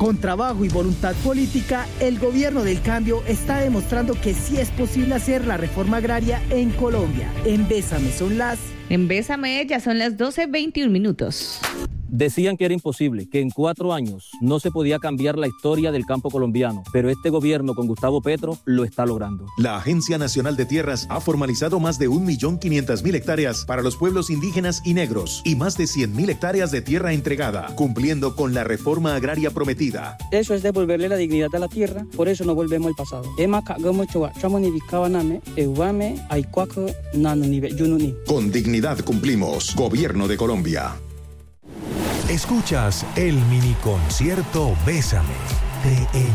Con trabajo y voluntad política, el gobierno del cambio está demostrando que sí es posible hacer la reforma agraria en Colombia. En Bésame ya son las 12:21. Decían que era imposible, que en 4 años no se podía cambiar la historia del campo colombiano, pero este gobierno con Gustavo Petro lo está logrando. La Agencia Nacional de Tierras ha formalizado más de 1.500.000 hectáreas para los pueblos indígenas y negros y más de 100.000 hectáreas de tierra entregada, cumpliendo con la reforma agraria prometida. Eso es devolverle la dignidad a la tierra, por eso no volvemos al pasado. Con dignidad cumplimos. Gobierno de Colombia. Escuchas el mini concierto Bésame de